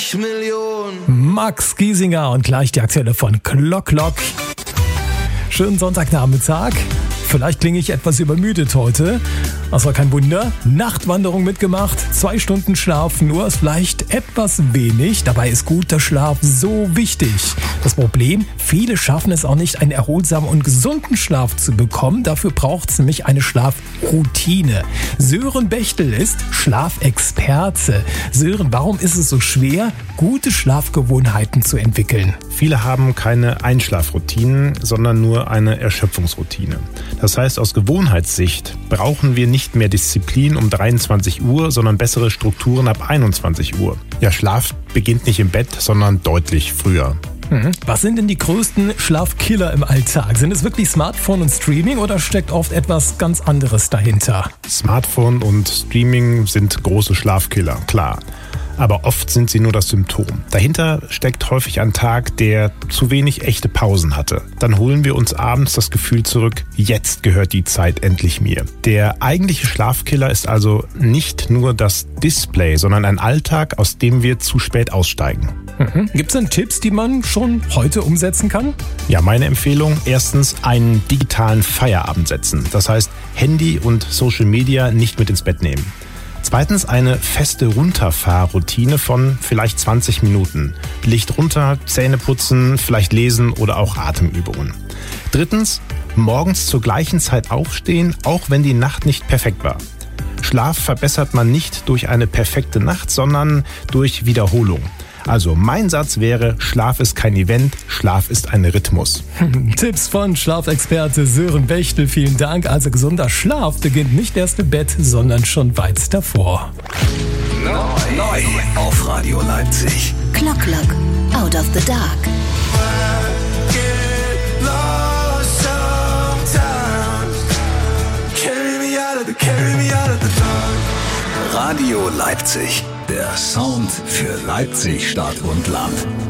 Millionen. Max Giesinger und gleich die aktuelle von Klock. Schönen Sonntagnachmittag. Vielleicht klinge ich etwas übermüdet heute. Das war kein Wunder. Nachtwanderung mitgemacht, 2 Stunden Schlaf, nur ist vielleicht etwas wenig. Dabei ist guter Schlaf so wichtig. Das Problem, viele schaffen es auch nicht, einen erholsamen und gesunden Schlaf zu bekommen. Dafür braucht es nämlich eine Schlafroutine. Sören Bechtel ist Schlafexperte. Sören, warum ist es so schwer, gute Schlafgewohnheiten zu entwickeln? Viele haben keine Einschlafroutinen, sondern nur eine Erschöpfungsroutine. Das heißt, aus Gewohnheitssicht brauchen wir nicht mehr Disziplin um 23 Uhr, sondern bessere Strukturen ab 21 Uhr. Ja, Schlaf beginnt nicht im Bett, sondern deutlich früher. Was sind denn die größten Schlafkiller im Alltag? Sind es wirklich Smartphone und Streaming oder steckt oft etwas ganz anderes dahinter? Smartphone und Streaming sind große Schlafkiller, klar. Aber oft sind sie nur das Symptom. Dahinter steckt häufig ein Tag, der zu wenig echte Pausen hatte. Dann holen wir uns abends das Gefühl zurück, jetzt gehört die Zeit endlich mir. Der eigentliche Schlafkiller ist also nicht nur das Display, sondern ein Alltag, aus dem wir zu spät aussteigen. Gibt es denn Tipps, die man schon heute umsetzen kann? Ja, meine Empfehlung, erstens einen digitalen Feierabend setzen. Das heißt, Handy und Social Media nicht mit ins Bett nehmen. Zweitens eine feste Runterfahrroutine von vielleicht 20 Minuten. Licht runter, Zähne putzen, vielleicht lesen oder auch Atemübungen. Drittens, morgens zur gleichen Zeit aufstehen, auch wenn die Nacht nicht perfekt war. Schlaf verbessert man nicht durch eine perfekte Nacht, sondern durch Wiederholung. Also mein Satz wäre, Schlaf ist kein Event, Schlaf ist ein Rhythmus. Tipps von Schlafexperte Sören Bechtel, vielen Dank. Also gesunder Schlaf beginnt nicht erst im Bett, sondern schon weit davor. Neu auf Radio Leipzig. Klock, out of the dark. Radio Leipzig. Der Sound für Leipzig, Stadt und Land.